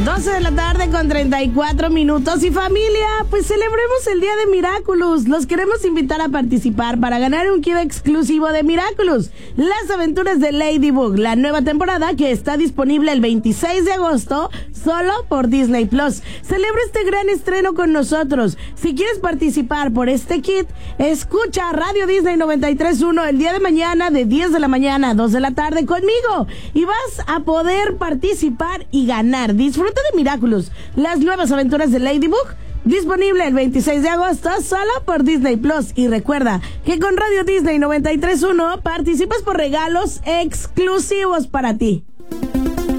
12 de la tarde con 34 minutos. Y familia, pues celebremos el Día de Miraculous. Los queremos invitar a participar para ganar un kit exclusivo de Miraculous, Las Aventuras de Ladybug, la nueva temporada que está disponible el 26 de agosto solo por Disney Plus. Celebra este gran estreno con nosotros. Si quieres participar por este kit, escucha Radio Disney 93.1 el día de mañana de 10 de la mañana a 2 de la tarde conmigo y vas a poder participar y ganar. Disfruta de Miraculous, Las Nuevas Aventuras de Ladybug, disponible el 26 de agosto solo por Disney Plus. Y recuerda que con Radio Disney 93.1 participas por regalos exclusivos para ti.